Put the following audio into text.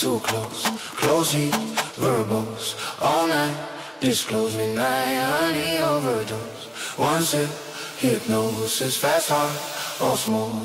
too close. Close heat, verbals, all night. Disclose midnight, honey overdose. One sip, hypnosis, fast heart, osmosis.